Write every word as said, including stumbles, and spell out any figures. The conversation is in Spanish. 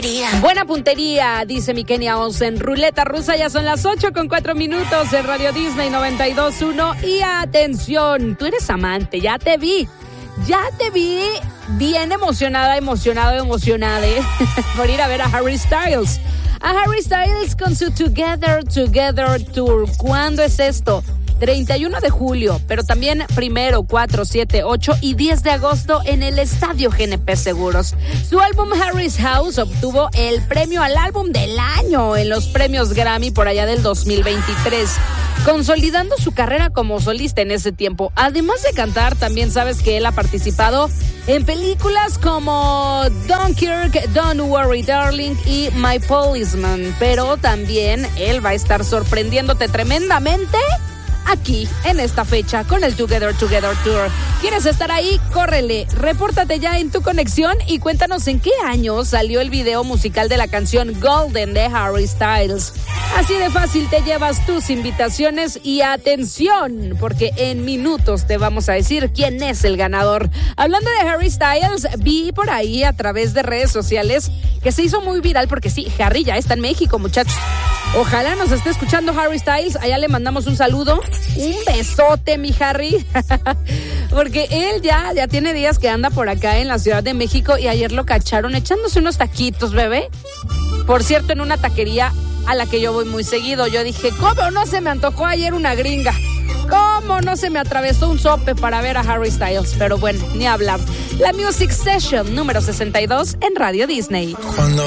puntería. Buena puntería, dice mi Kenia Olsen. Ruleta rusa, ya son las ocho con cuatro minutos en Radio Disney noventa y dos punto uno. Y atención, tú eres amante, ya te vi. Ya te vi bien emocionada, emocionado, emocionada ¿eh? por ir a ver a Harry Styles. A Harry Styles con su Together, Together Tour. ¿Cuándo es esto? treinta y uno de julio, pero también primero, cuatro, siete, ocho y diez de agosto en el Estadio G N P Seguros. Su álbum Harry's House obtuvo el premio al álbum del año en los premios Grammy por allá del dos mil veintitrés, consolidando su carrera como solista en ese tiempo. Además de cantar, también sabes que él ha participado en películas como Dunkirk, Don't Worry Darling y My Policeman, pero también él va a estar sorprendiéndote tremendamente aquí en esta fecha con el Together Together Tour. ¿Quieres estar ahí? Córrele, repórtate ya en tu conexión y cuéntanos en qué año salió el video musical de la canción Golden de Harry Styles. Así de fácil te llevas tus invitaciones y atención, porque en minutos te vamos a decir quién es el ganador. Hablando de Harry Styles, vi por ahí a través de redes sociales que se hizo muy viral porque sí, Harry ya está en México, muchachos. Ojalá nos esté escuchando Harry Styles, allá le mandamos un saludo, un besote, mi Harry, porque él ya, ya tiene días que anda por acá en la Ciudad de México y ayer lo cacharon echándose unos taquitos, bebé. Por cierto, en una taquería a la que yo voy muy seguido. Yo dije, ¿cómo no se me antojó ayer una gringa? ¿Cómo no se me atravesó un sope para ver a Harry Styles? Pero bueno, ni hablar. La Music Session número sesenta y dos en Radio Disney. Cuando